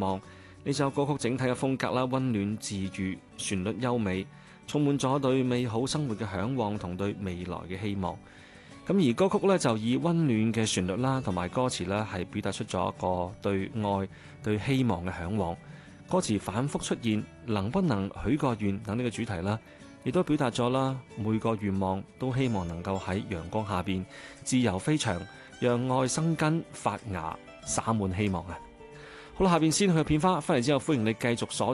望。呢首歌曲整體嘅風格啦，溫暖治愈，旋律優美，充滿咗對美好生活嘅嚮往同對未來嘅希望。咁而歌曲呢，就以溫暖嘅旋律啦，同埋歌詞呢，係表達出咗一個對愛、對希望嘅嚮往。歌詞反覆出現，能不能許個願等呢個主題啦，亦都表達咗啦，每個願望都希望能夠喺陽光下邊自由飛翔，讓愛生根發芽，灑滿希望啊！好啦，下邊先去片花，翻嚟之後歡迎你繼續鎖